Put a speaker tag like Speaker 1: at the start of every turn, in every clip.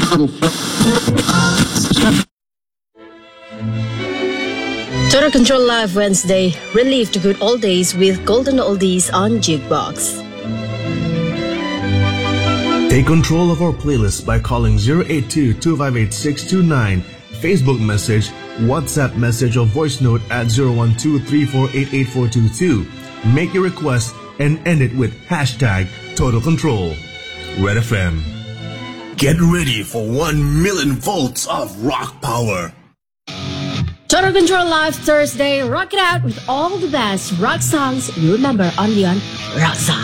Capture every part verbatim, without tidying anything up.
Speaker 1: Total Control Live Wednesday. Relive the good old days with Golden Oldies on Jukebox.
Speaker 2: Take control of our playlist by calling zero eight two, two five eight, six two nine, Facebook message, WhatsApp message or voice note at zero one two, three four eight, eight four two two. Make your request and end it with hashtag Total Control. Red F M. Get ready for one million volts of rock power.
Speaker 1: Total Control Live Thursday. Rock it out with all the best rock songs you remember only on Rockzone.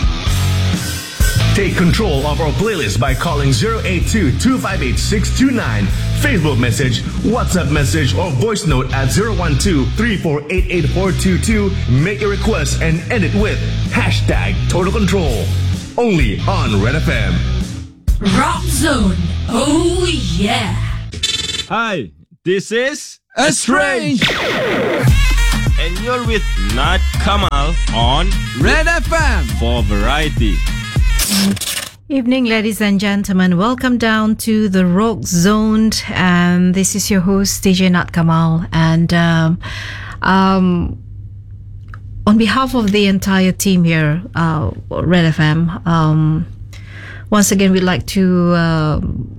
Speaker 2: Take control of our playlist by calling zero eight two, two five eight, six two nine, Facebook message, WhatsApp message, or voice note at zero one two, three four eight, eight four two two. Make your request and end it with hashtag Total Control. Only on Red F M.
Speaker 3: Rock Zone. Oh yeah.
Speaker 4: Hi, this is
Speaker 5: Estrange,
Speaker 4: and you're with Nat Kamal on
Speaker 5: Red F M
Speaker 4: for variety.
Speaker 6: Evening, ladies and gentlemen. Welcome down to the Rock Zone. And this is your host, D J Nat Kamal. And um, um, on behalf of the entire team here, uh, Red F M, um, once again, we'd like to, um,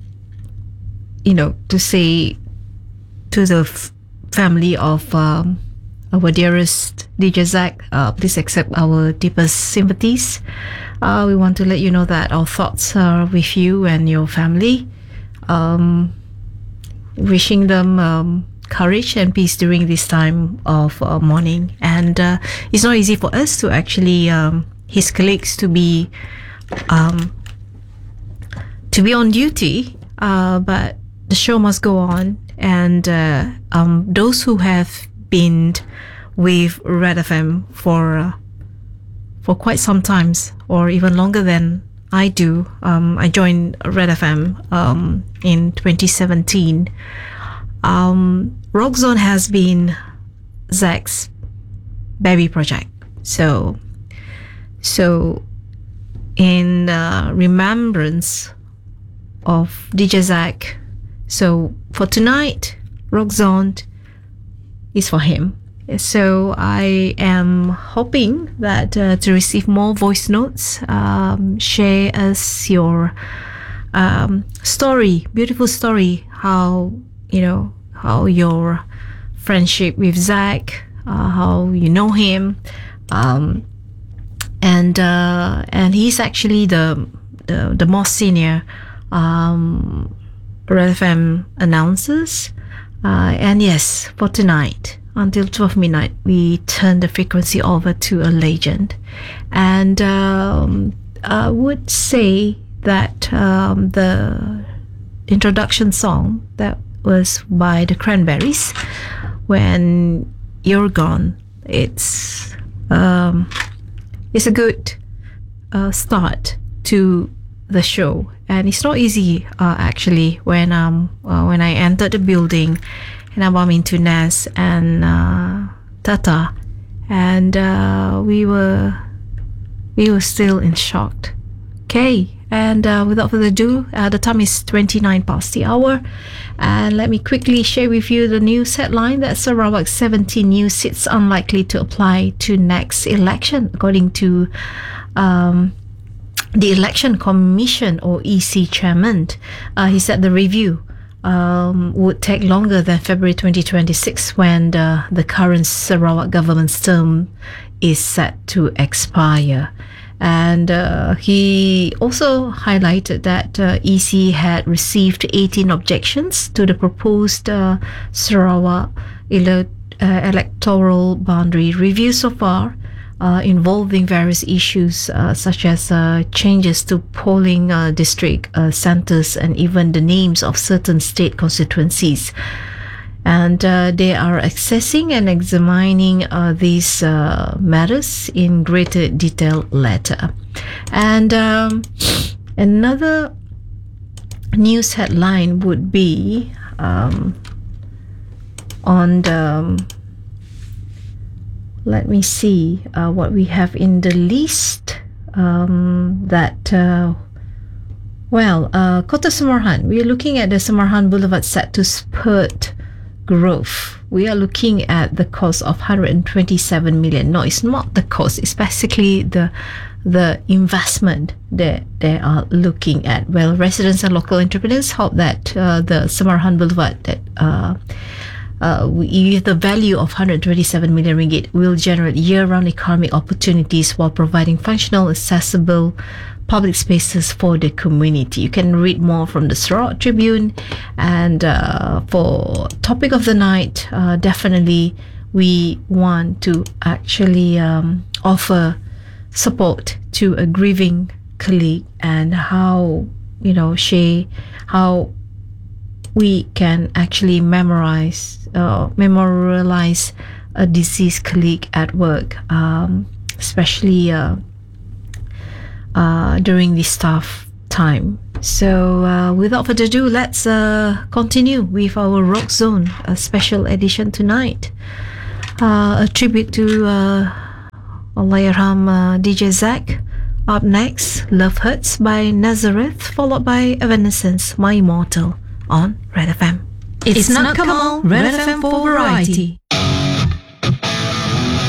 Speaker 6: you know, to say to the f- family of um, our dearest D J Zach, uh, please accept our deepest sympathies. Uh, we want to let you know that our thoughts are with you and your family. Um, wishing them um, courage and peace during this time of uh, mourning. And uh, it's not easy for us to actually, um, his colleagues, to be um, to be on duty, uh, but the show must go on. And uh, um, those who have been with Red F M for uh, for quite some times, or even longer than I do. Um, I joined Red F M um, in twenty seventeen. Um, Rock Zone has been Zach's baby project. So, so in uh, remembrance of D J Zach, so for tonight, Rock Zone is for him. So I am hoping that uh, to receive more voice notes. Um, share us your um, story, beautiful story. How you know how your friendship with Zach, uh, how you know him, um, and uh, and he's actually the the, the most senior um, Red F M announcers. Uh, and yes, for tonight, until twelve midnight, we turn the frequency over to a legend. And um, I would say that um, the introduction song that was by the Cranberries, When You're Gone, it's um, it's a good uh, start to the show. And it's not easy uh, actually when um uh, when I entered the building and I bumped into Nas and uh, Tata, and uh, we were we were still in shock. Okay, and uh, without further ado, uh, the time is twenty-nine past the hour, and let me quickly share with you the news headline that Sarawak seventeen new seats unlikely to apply to next election, according to um, the Election Commission, or E C chairman. Uh, he said the review um, would take longer than February twenty twenty-six, when the, the current Sarawak government's term is set to expire. And uh, he also highlighted that uh, E C had received eighteen objections to the proposed uh, Sarawak ele- uh, electoral boundary review so far, Uh, involving various issues uh, such as uh, changes to polling uh, district uh, centers and even the names of certain state constituencies. And uh, they are assessing and examining uh, these uh, matters in greater detail later. And um, another news headline would be um, on the let me see uh, what we have in the list um, that uh, Well, uh, Kota Samarhan, we are looking at the Samarhan Boulevard set to spurt growth. We are looking at the cost of one hundred twenty-seven million. No, it's not the cost. It's basically the the investment that they are looking at. Well, residents and local entrepreneurs hope that uh, the Samarhan Boulevard that uh, uh, with the value of one hundred twenty-seven million ringgit will generate year-round economic opportunities while providing functional, accessible public spaces for the community. You can read more from the Sarawak Tribune. And uh, for topic of the night, uh, definitely we want to actually um, offer support to a grieving colleague, and how, you know, she, how we can actually memorize, uh, memorialize a deceased colleague at work, um, especially uh, uh, during this tough time. So uh, without further ado, let's uh, continue with our Rock Zone, a special edition tonight. Uh, a tribute to uh, Allahyarham uh, D J Zach. Up next, Love Hurts by Nazareth, followed by Evanescence, My Immortal, on Red F M.
Speaker 3: It's, it's not Kamal, Red F M for variety.